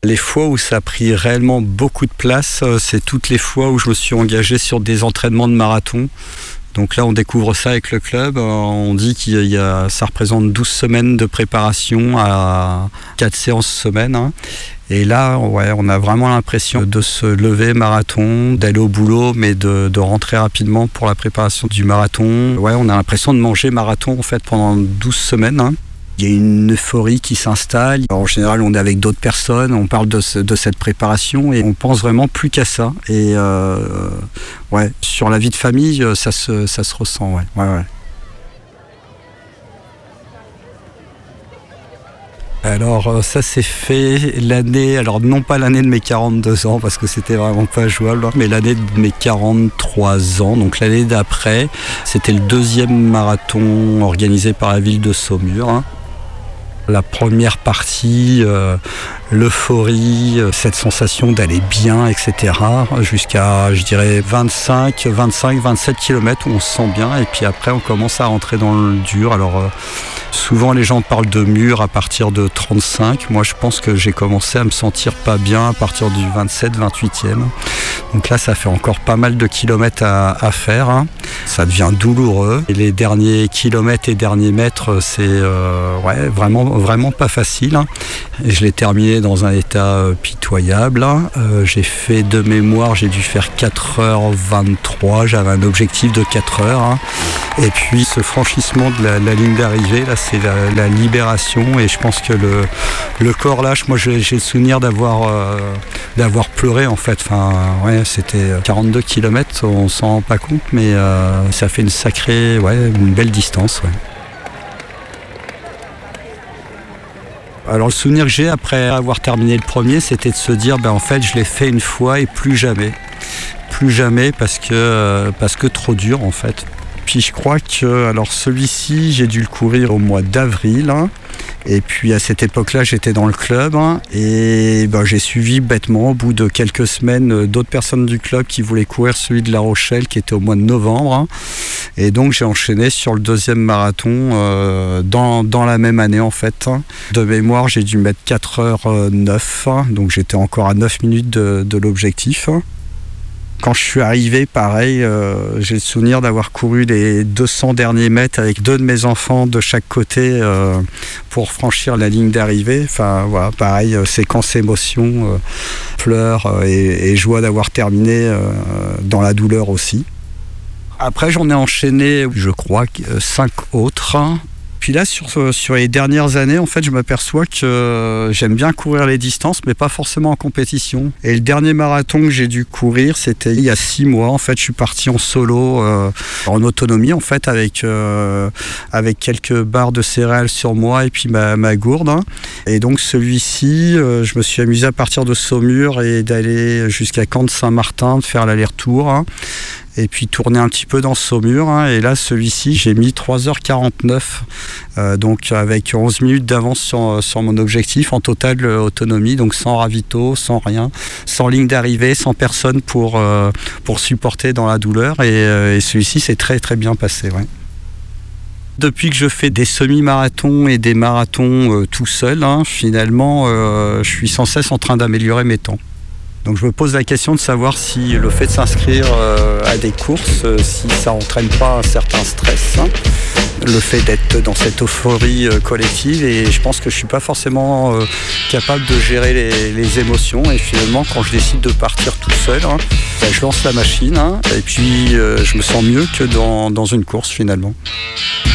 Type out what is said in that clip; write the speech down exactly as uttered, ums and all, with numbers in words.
Les fois où ça a pris réellement beaucoup de place, c'est toutes les fois où je me suis engagé sur des entraînements de marathon. Donc là, on découvre ça avec le club. On dit qu'il y a, ça représente douze semaines de préparation à quatre séances semaine. Hein. Et là, ouais, on a vraiment l'impression de se lever marathon, d'aller au boulot, mais de, de rentrer rapidement pour la préparation du marathon. Ouais, on a l'impression de manger marathon en fait pendant douze semaines. Hein. Il y a une euphorie qui s'installe. En général, on est avec d'autres personnes, on parle de, ce, de cette préparation et on pense vraiment plus qu'à ça. Et euh, ouais, sur la vie de famille, ça se, ça se ressent. Ouais. Ouais, ouais. Alors ça s'est fait l'année, alors non pas l'année de mes quarante-deux ans parce que c'était vraiment pas jouable, mais l'année de mes quarante-trois ans, donc l'année d'après, c'était le deuxième marathon organisé par la ville de Saumur. Hein. La première partie, euh, l'euphorie, euh, cette sensation d'aller bien, et cetera. Jusqu'à, je dirais, vingt-cinq, vingt-cinq, vingt-sept kilomètres où on se sent bien. Et puis après, on commence à rentrer dans le dur. Alors, euh, souvent, les gens parlent de mur à partir de trente-cinq. Moi, je pense que j'ai commencé à me sentir pas bien à partir du vingt-sept, vingt-huitième. Donc là, ça fait encore pas mal de kilomètres à, à faire. Hein. Ça devient douloureux. Et les derniers kilomètres et derniers mètres, c'est euh, ouais, vraiment, vraiment pas facile. Hein. Et je l'ai terminé dans un état euh, pitoyable. Hein. Euh, j'ai fait de mémoire, j'ai dû faire quatre heures vingt-trois. J'avais un objectif de quatre heures. Hein. Et puis ce franchissement de la, la ligne d'arrivée, là, c'est la, la libération. Et je pense que le, le corps lâche. Moi, j'ai, j'ai le souvenir d'avoir, euh, d'avoir pleuré en fait. Enfin, ouais, c'était quarante-deux kilomètres, on s'en rend pas compte, mais euh, ça fait une sacrée, ouais, une belle distance. Ouais. Alors le souvenir que j'ai après avoir terminé le premier, c'était de se dire, ben en fait, je l'ai fait une fois et plus jamais, plus jamais parce que euh, parce que trop dur en fait. Puis je crois que alors celui-ci, j'ai dû le courir au mois d'avril. Hein. Et puis à cette époque-là, j'étais dans le club hein, et ben, j'ai suivi bêtement au bout de quelques semaines d'autres personnes du club qui voulaient courir celui de La Rochelle qui était au mois de novembre. Hein. Et donc j'ai enchaîné sur le deuxième marathon euh, dans, dans la même année en fait. Hein. De mémoire, j'ai dû mettre quatre heures neuf, hein, donc j'étais encore à neuf minutes de, de l'objectif. Hein. Quand je suis arrivé, pareil, euh, j'ai le souvenir d'avoir couru les deux cents derniers mètres avec deux de mes enfants de chaque côté euh, pour franchir la ligne d'arrivée. Enfin, voilà, pareil, euh, séquence émotion, euh, pleurs euh, et, et joie d'avoir terminé euh, dans la douleur aussi. Après, j'en ai enchaîné, je crois, cinq autres. Puis là, sur, sur les dernières années, en fait, je m'aperçois que j'aime bien courir les distances, mais pas forcément en compétition. Et le dernier marathon que j'ai dû courir, c'était il y a six mois. En fait, je suis parti en solo, euh, en autonomie, en fait, avec, euh, avec quelques barres de céréales sur moi et puis ma, ma gourde. Hein. Et donc, celui-ci, euh, je me suis amusé à partir de Saumur et d'aller jusqu'à Camp-de-Saint-Martin, de faire l'aller-retour. Hein. Et puis tourner un petit peu dans Saumur. Hein, et là, celui-ci, j'ai mis trois heures quarante-neuf, euh, donc avec onze minutes d'avance sur, sur mon objectif, en totale euh, autonomie, donc sans ravito, sans rien, sans ligne d'arrivée, sans personne pour, euh, pour supporter dans la douleur. Et, euh, et celui-ci, c'est très très bien passé. Ouais. Depuis que je fais des semi-marathons et des marathons euh, tout seul, hein, finalement, euh, je suis sans cesse en train d'améliorer mes temps. Donc je me pose la question de savoir si le fait de s'inscrire euh, à des courses, euh, si ça n'entraîne pas un certain stress, hein, le fait d'être dans cette euphorie euh, collective. Et je pense que je ne suis pas forcément euh, capable de gérer les, les émotions. Et finalement, quand je décide de partir tout seul, hein, ben, je lance la machine hein, et puis euh, je me sens mieux que dans, dans une course finalement.